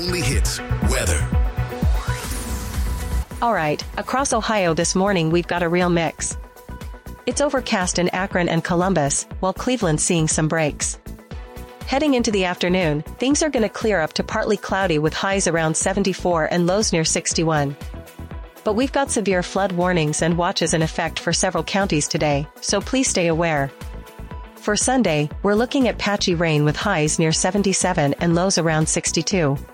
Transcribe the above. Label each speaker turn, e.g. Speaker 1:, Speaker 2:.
Speaker 1: only hits, weather.
Speaker 2: All right, across Ohio this morning we've got a real mix. It's overcast in Akron and Columbus, while Cleveland's seeing some breaks. Heading into the afternoon, things are going to clear up to partly cloudy with highs around 74 and lows near 61. But we've got severe flood warnings and watches in effect for several counties today, so please stay aware. For Sunday, we're looking at patchy rain with highs near 77 and lows around 62.